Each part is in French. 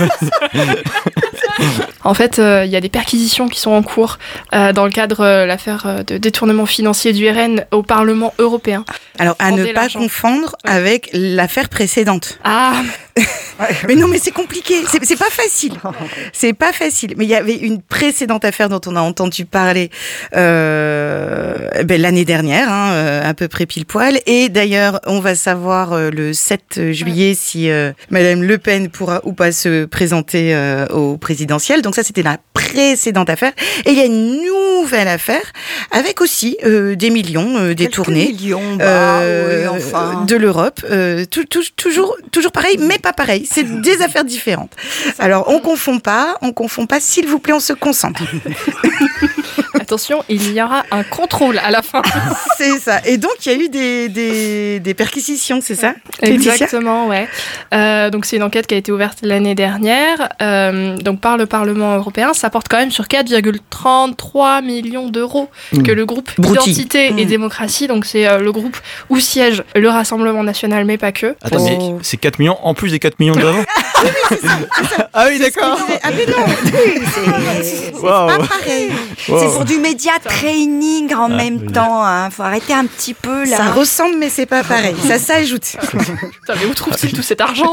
En fait, il y a des perquisitions qui sont en cours dans le cadre de l'affaire de détournement financier du RN au Parlement européen. Alors, à ne pas l'argent. confondre avec l'affaire précédente. Ah, Mais non, mais c'est compliqué. C'est pas facile. C'est pas facile. Mais il y avait une précédente affaire dont on a entendu parler l'année dernière, à peu près pile poil. Et d'ailleurs, on va savoir le 7 juillet si Madame Le Pen pourra ou pas se présenter au présidentiel. Donc ça, c'était la précédente affaire. Et il y a une nouvelle affaire avec aussi des millions détournés. Quelques millions, oui, enfin. De l'Europe. Toujours pareil, mais pas pareil. C'est des affaires différentes. Alors, on confond pas, s'il vous plaît, on se concentre. attention, il y aura un contrôle à la fin. C'est ça. Et donc, il y a eu des perquisitions, c'est ça, Laetitia ? Exactement, ouais. Donc, c'est une enquête qui a été ouverte l'année dernière donc par le Parlement européen. Ça porte quand même sur 4,33 millions d'euros que le groupe Identité et Démocratie, donc c'est le groupe où siège le Rassemblement national, mais pas que. Attends, mais c'est 4 millions en plus des 4 millions d'avant. Ah oui, d'accord. Ah mais non, c'est Wow. pas pareil. Wow. C'est pour du média training en même temps. Faut arrêter un petit peu là. Ça ressemble, mais c'est pas pareil. Ça s'ajoute. Putain, mais où trouve-t-il tout cet argent ?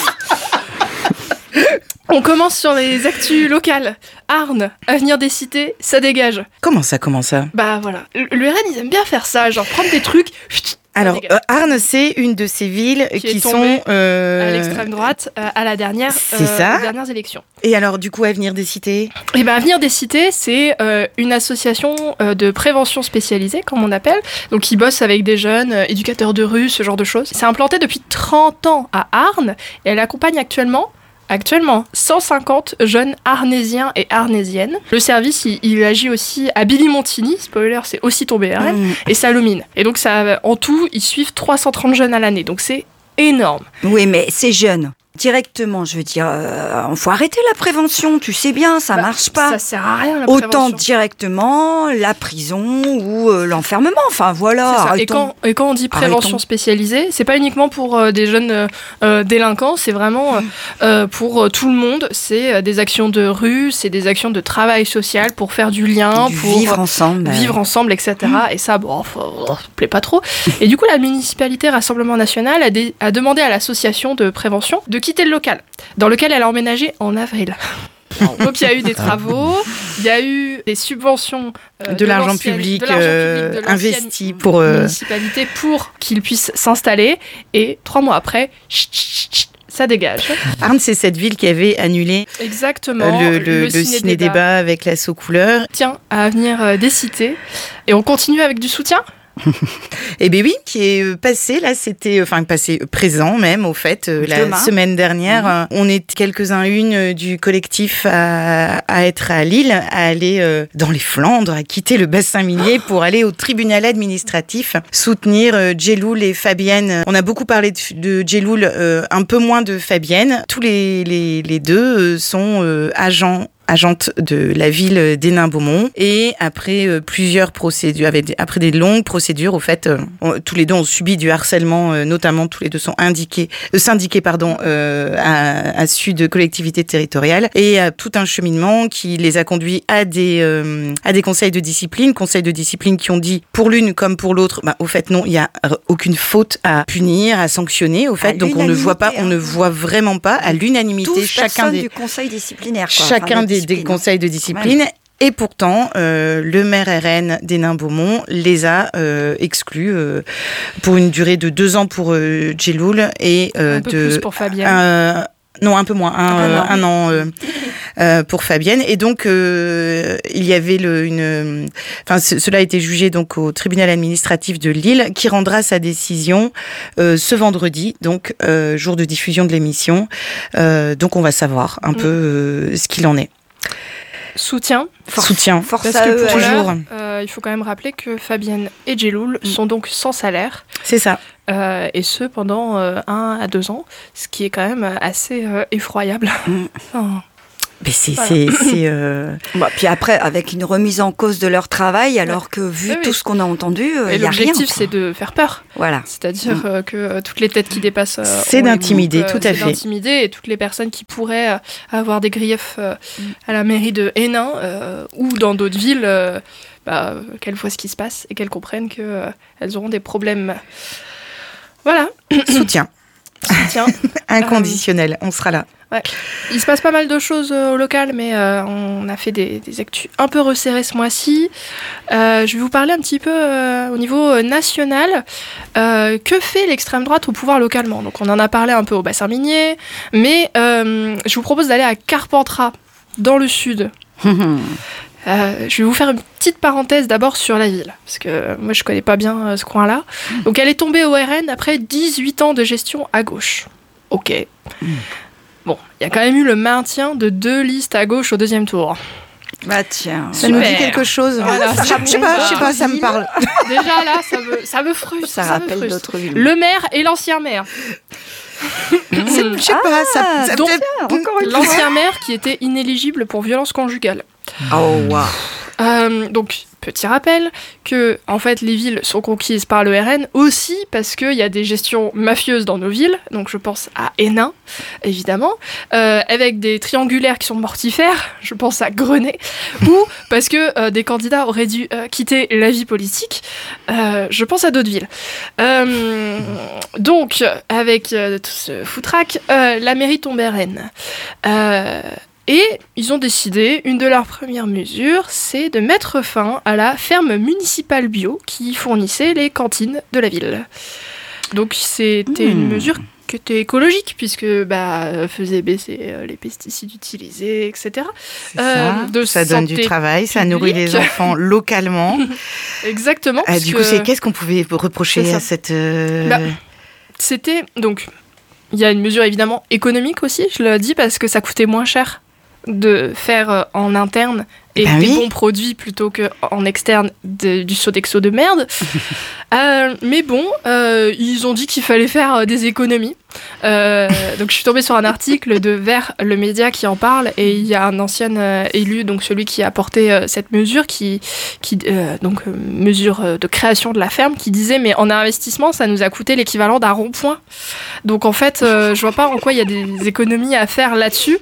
On commence sur les actus locales. Arnes, avenir des cités, ça dégage. Comment ça ? Bah voilà, le RN, ils aiment bien faire ça, genre prendre des trucs... Alors, Arnes, c'est une de ces villes qui sont... à l'extrême droite, à la dernière, c'est ça. dernières élections. Et alors, du coup, Avenir des cités ? Et ben, Avenir des cités, c'est une association de prévention spécialisée, comme on appelle, donc qui bosse avec des jeunes, éducateurs de rue, ce genre de choses. C'est implanté depuis 30 ans à Arnes, et elle accompagne actuellement 150 jeunes arnésiens et arnésiennes. Le service, il agit aussi à Billy-Montigny, spoiler, c'est aussi tombé RN, et Salomine. Et donc, ça, en tout, ils suivent 330 jeunes à l'année, donc c'est énorme. Oui, mais c'est jeune. Directement, je veux dire, faut arrêter la prévention, tu sais bien, ça marche pas. Ça sert à rien, la Autant prévention. directement la prison ou l'enfermement, enfin voilà. C'est ça. Et quand on dit prévention spécialisée, c'est pas uniquement pour des jeunes délinquants, c'est vraiment pour tout le monde. C'est des actions de rue, c'est des actions de travail social pour faire du lien, pour vivre ensemble, etc. Et ça, bon, ça plaît pas trop. Et du coup, la municipalité Rassemblement National a demandé à l'association de prévention de quitter le local, dans lequel elle a emménagé en avril. Donc il y a eu des travaux, il y a eu des subventions de l'argent public de investi pour municipalité pour qu'ils puissent s'installer, et 3 mois après, ça dégage. Arnes, c'est cette ville qui avait annulé exactement le ciné-débat avec l'assaut couleur. Tiens, à Avenir des cités. Et on continue avec du soutien ? Eh bien oui, qui est passé, là, passé présent même, au fait, la semaine dernière. On est quelques-uns du collectif à être à Lille, à aller dans les Flandres, à quitter le bassin minier pour aller au tribunal administratif, soutenir Djeloul et Fabienne. On a beaucoup parlé de Djeloul, un peu moins de Fabienne. Tous les deux sont agente de la ville d'Hénin-Beaumont, et après plusieurs procédures, après des longues procédures, au fait, tous les deux ont subi du harcèlement, notamment tous les deux sont syndiqués à Sud Collectivité Territoriale, et tout un cheminement qui les a conduits à des conseils de discipline qui ont dit pour l'une comme pour l'autre, au fait non, il y a aucune faute à punir, à sanctionner, au fait, donc on ne voit vraiment pas à l'unanimité chacun des du conseil disciplinaire, quoi. Chacun des conseils de discipline. Ouais. Et pourtant, le maire RN d'Hénin-Beaumont les a exclus pour une durée de 2 ans pour Djeloul et un peu plus pour Fabienne. Non, un peu moins, un an pour Fabienne. Et donc, il y avait cela a été jugé donc au tribunal administratif de Lille, qui rendra sa décision ce vendredi, donc jour de diffusion de l'émission. Donc, on va savoir un peu ce qu'il en est. Soutien. Force parce que pour l'heure, il faut quand même rappeler que Fabienne et Djeloul sont donc sans salaire. C'est ça. Et ce pendant 1 à 2 ans, ce qui est quand même assez effroyable. Puis après, avec une remise en cause de leur travail, alors que vu tout ce qu'on a entendu, il n'y a rien. L'objectif, c'est de faire peur. Voilà. C'est-à-dire que toutes les têtes qui dépassent... c'est d'intimider, tout à fait. C'est d'intimider, et toutes les personnes qui pourraient avoir des griefs à la mairie de Hénin ou dans d'autres villes, qu'elles voient ce qui se passe et qu'elles comprennent qu'elles auront des problèmes. Voilà. Soutien. Inconditionnel, on sera là. Ouais. Il se passe pas mal de choses au local, mais on a fait des actus un peu resserrées ce mois-ci. Je vais vous parler un petit peu au niveau national. Que fait l'extrême droite au pouvoir localement ? Donc on en a parlé un peu au bassin minier, mais je vous propose d'aller à Carpentras, dans le sud. Je vais vous faire une petite parenthèse d'abord sur la ville, parce que moi je connais pas bien ce coin-là. Donc elle est tombée au RN après 18 ans de gestion à gauche. Ok. Bon, il y a quand même eu le maintien de 2 listes à gauche au 2e tour. Bah tiens, ça nous dit quelque chose. Voilà, je sais pas, ça me parle. Déjà là, ça me frustre. Ça rappelle d'autres villes. Le maire et l'ancien maire. Je sais pas, ça donc, l'ancien maire qui était inéligible pour violence conjugale. Oh waouh. Donc, petit rappel que en fait les villes sont conquises par le RN aussi parce qu'il y a des gestions mafieuses dans nos villes. Donc je pense à Hénin, évidemment, avec des triangulaires qui sont mortifères. Je pense à Grenay, ou parce que des candidats auraient dû quitter la vie politique. Je pense à d'autres villes. Donc, avec tout ce foutraque, la mairie tombe RN. Et ils ont décidé, une de leurs premières mesures, c'est de mettre fin à la ferme municipale bio qui fournissait les cantines de la ville. Donc c'était une mesure qui était écologique, puisque faisait baisser les pesticides utilisés, etc. Ça donne du travail, ça nourrit les enfants localement. Exactement. Du coup, qu'est-ce qu'on pouvait reprocher à cette... C'était... Donc, il y a une mesure évidemment économique aussi, je le dis, parce que ça coûtait moins cher de faire en interne et des bons produits plutôt qu'en externe du Sodexo de merde. Mais bon, ils ont dit qu'il fallait faire des économies. Donc je suis tombée sur un article de Vert, le média, qui en parle, et il y a un ancien élu, donc celui qui a porté cette mesure, mesure de création de la ferme, qui disait mais en investissement ça nous a coûté l'équivalent d'un rond-point. Donc en fait je vois pas en quoi il y a des économies à faire là-dessus.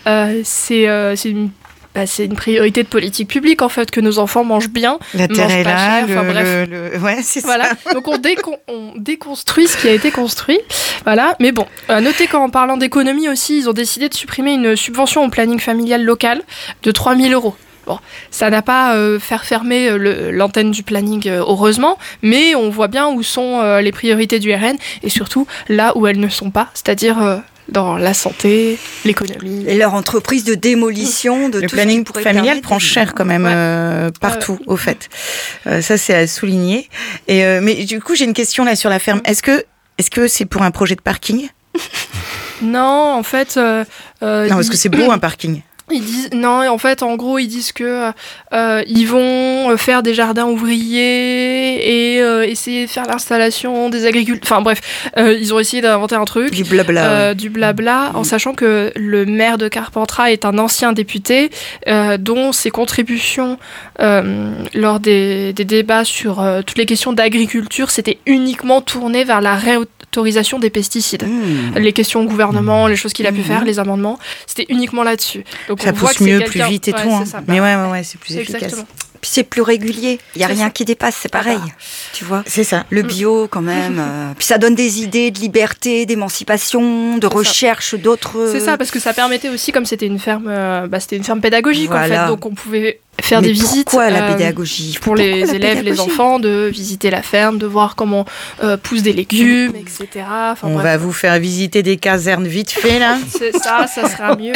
C'est une priorité de politique publique, en fait, que nos enfants mangent bien, la terre mangent est pas là, cher, ouais, c'est voilà. ça. Donc on déconstruit ce qui a été construit, voilà. Mais bon, notez qu'en parlant d'économie aussi, ils ont décidé de supprimer une subvention au planning familial local de 3 000 €. Bon, ça n'a pas fait fermer l'antenne du planning, heureusement, mais on voit bien où sont les priorités du RN, et surtout là où elles ne sont pas, c'est-à-dire... dans la santé, l'économie. Et leur entreprise de démolition de le tout planning ce qui familial prend cher quand même partout, au fait. Ça, c'est à souligner. Mais du coup, j'ai une question là sur la ferme. Est-ce que c'est pour un projet de parking ? Non, en fait... non, parce que c'est beau un parking. Ils disent, non, en fait, en gros, ils disent que ils vont faire des jardins ouvriers et essayer de faire l'installation des agriculteurs. Enfin bref, ils ont essayé d'inventer un truc. Du blabla. En sachant que le maire de Carpentras est un ancien député dont ses contributions lors des débats sur toutes les questions d'agriculture, c'était uniquement tourné vers la réautorisation des pesticides. Les questions au gouvernement, les choses qu'il a pu faire, les amendements, c'était uniquement là-dessus. Donc ça pousse mieux, plus vite et tout. Hein. Mais ouais, c'est plus efficace. Exactement. Puis c'est plus régulier. Il n'y a rien qui dépasse, c'est pareil. Tu vois ? C'est ça. Le bio, quand même. Puis ça donne des idées de liberté, d'émancipation, de recherche d'autres... C'est ça, parce que ça permettait aussi, comme c'était une ferme pédagogique, voilà. en fait. Donc on pouvait faire des visites. Pourquoi la pédagogie ? Pour les élèves, les enfants, de visiter la ferme, de voir comment poussent des légumes, etc. Enfin, on va vous faire visiter des casernes vite fait, là. C'est ça sera mieux,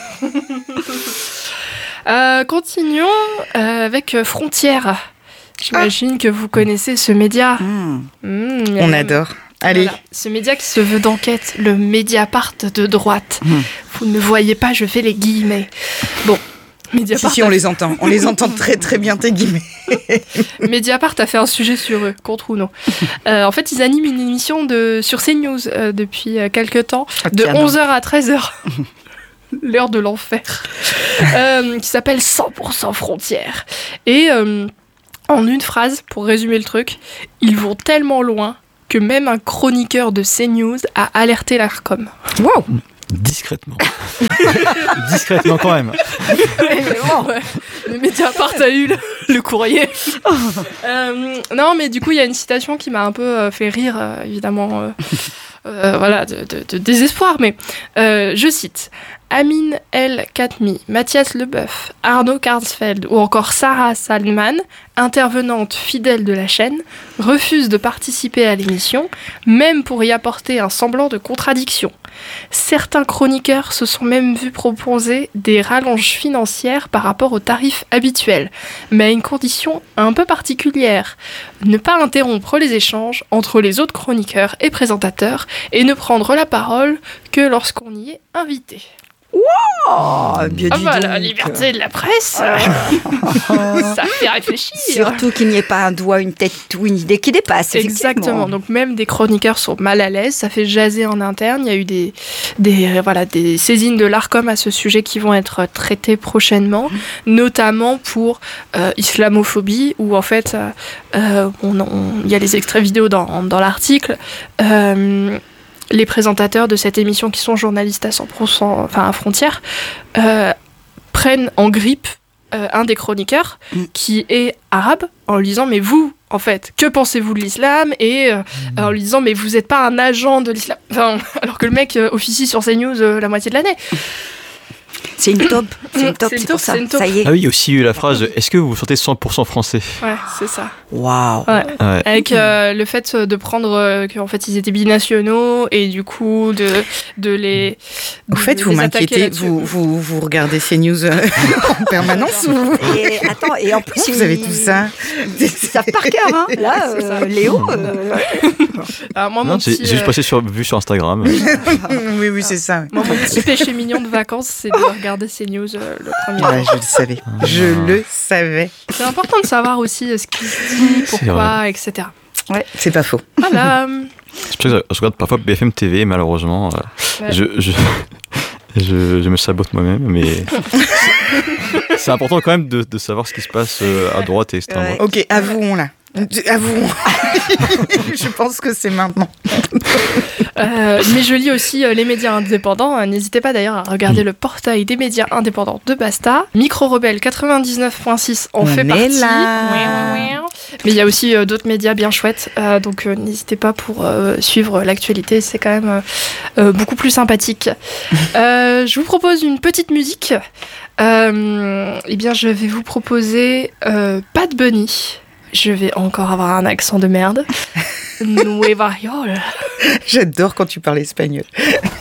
là. Continuons avec Frontières. J'imagine que vous connaissez ce média. On adore. Allez. Voilà. Ce média qui se veut d'enquête, le Mediapart de droite. Vous ne me voyez pas, je fais les guillemets. Bon. Mediapart si, on les entend. On les entend très très bien, tes guillemets. Mediapart a fait un sujet sur eux, contre ou non. En fait, ils animent une émission sur CNews depuis quelques temps, de 11h à 13h. l'heure de l'enfer, qui s'appelle 100% Frontières. Et en une phrase, pour résumer le truc, ils vont tellement loin que même un chroniqueur de CNews a alerté l'ARCOM. Wow. Discrètement. Discrètement quand même. Ouais. Le Mediapart a eu le courrier. Non, mais du coup, il y a une citation qui m'a un peu fait rire, évidemment, voilà, de désespoir. Mais je cite. Amin El Khatmi, Mathias Leboeuf, Arnaud Karsfeld ou encore Sarah Salman, intervenante fidèle de la chaîne, refusent de participer à l'émission, même pour y apporter un semblant de contradiction. Certains chroniqueurs se sont même vus proposer des rallonges financières par rapport aux tarifs habituels, mais à une condition un peu particulière, ne pas interrompre les échanges entre les autres chroniqueurs et présentateurs et ne prendre la parole que lorsqu'on y est invité. La liberté de la presse, ça fait réfléchir. Surtout qu'il n'y ait pas un doigt, une tête ou une idée qui dépasse. Exactement. Donc même des chroniqueurs sont mal à l'aise, ça fait jaser en interne. Il y a eu des saisines de l'ARCOM à ce sujet qui vont être traitées prochainement, notamment pour islamophobie, où en fait, il y a les extraits vidéo dans l'article. Les présentateurs de cette émission, qui sont journalistes à 100%, à Frontières, prennent en grippe un des chroniqueurs qui est arabe, en lui disant mais vous, en fait, que pensez-vous de l'islam, et en lui disant mais vous n'êtes pas un agent de l'islam, alors que le mec officie sur CNews la moitié de l'année. C'est une taupe, c'est pour ça. Ça y est. Ah oui, il y a aussi eu la phrase « Est-ce que vous vous sentez 100% français » ? Ouais, c'est ça. Waouh. Ouais. Avec le fait de prendre qu'en fait ils étaient binationaux et du coup de les. Au fait, vous m'inquiétez, vous regardez CNews en permanence ou... Et en plus vous avez tout ça. Ça par cœur, hein. Là, Léo. Alors, moi, non, j'ai juste passé vu sur Instagram. Oui, c'est ça. Moi, mon petit péché mignon de vacances, c'est de regarder CNews le premier jour. Ouais, je le savais. Je le savais. C'est important de savoir aussi ce qui se dit, pourquoi, etc. Ouais, c'est pas faux. Voilà. C'est pour ça que je regarde parfois BFM TV, malheureusement. Ouais. Je me sabote moi-même, mais c'est important quand même de savoir ce qui se passe à droite et extrême droite. Ok, avouons là. Avouons. Je pense que c'est maintenant. Mais je lis aussi les médias indépendants. N'hésitez pas d'ailleurs à regarder le portail des médias indépendants de Basta. Micro Rebelle 99.6 en fait partie. Là. Mais il y a aussi d'autres médias bien chouettes. Donc n'hésitez pas pour suivre l'actualité. C'est quand même beaucoup plus sympathique. Je vous propose une petite musique. Eh bien, je vais vous proposer Bad Bunny. Je vais encore avoir un accent de merde. Nueva York. J'adore quand tu parles espagnol.